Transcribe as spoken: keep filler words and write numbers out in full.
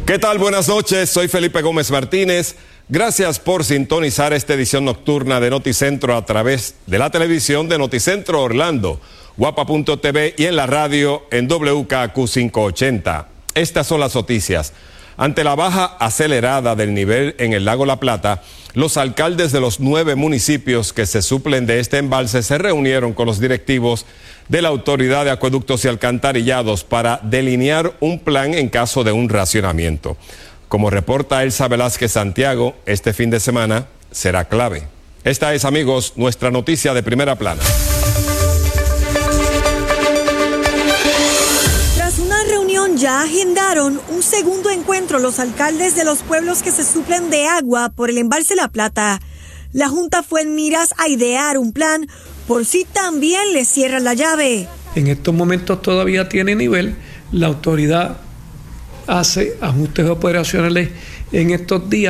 ¿Qué tal? Buenas noches, soy Felipe Gómez Martínez. Gracias por sintonizar esta edición nocturna de Noticentro a través de la televisión de Noticentro Orlando, guapa punto t v y en la radio en W K Q quinientos ochenta. Estas son las noticias. Ante la baja acelerada del nivel en el lago La Plata, los alcaldes de los nueve municipios que se suplen de este embalse se reunieron con los directivos de la Autoridad de Acueductos y Alcantarillados para delinear un plan en caso de un racionamiento. Como reporta Elsa Velázquez Santiago, este fin de semana será clave. Esta es, amigos, nuestra noticia de primera plana. Tras una reunión ya agendaron un segundo encuentro los alcaldes de los pueblos que se suplen de agua por el embalse La Plata. La Junta fue en miras a idear un plan por si también le cierran la llave. En estos momentos todavía tiene nivel, la autoridad hace ajustes operacionales en estos días